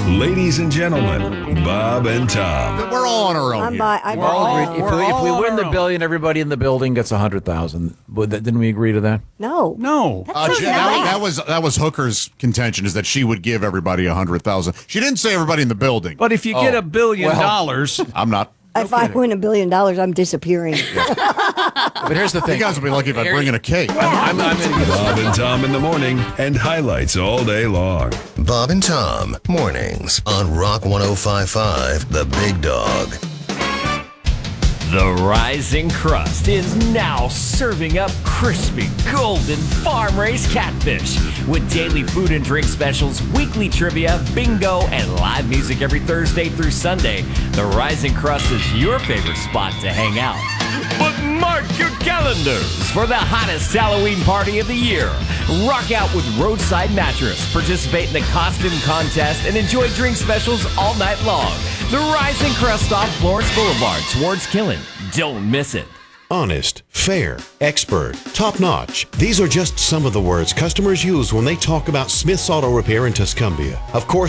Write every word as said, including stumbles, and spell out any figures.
Ladies and gentlemen, Bob and Tom. We're all on our own. I'm here. by, I'm We're all by- agreed. If, we're we, if all we on win our the own. billion, everybody in the building gets a hundred thousand. Didn't we agree to that? No. No. Uh, sounds Jen- that, nice. that was that was Hooker's contention, is that she would give everybody a hundred thousand. She didn't say everybody in the building. But if you get Oh, a billion well- dollars, I'm not. If I win a billion dollars, I'm disappearing. But here's the You thing. guys would be lucky if I bring in a cake. I'm, I'm in, Bob and Tom in the morning and highlights all day long. Bob and Tom, mornings on Rock one oh five point five, The Big Dog. The Rising Crust is now serving up crispy, golden farm-raised catfish with daily food and drink specials, weekly trivia, bingo, and live music every Thursday through Sunday. The Rising Crust is your favorite spot to hang out. But mark your calendars for the hottest Halloween party of the year. Rock out with Roadside Mattress, participate in the costume contest, and enjoy drink specials all night long. The Rising Crust off Florence Boulevard towards Killen. Don't miss it. Honest, fair, expert, top-notch. These are just some of the words customers use when they talk about Smith's Auto Repair in Tuscumbia. Of course,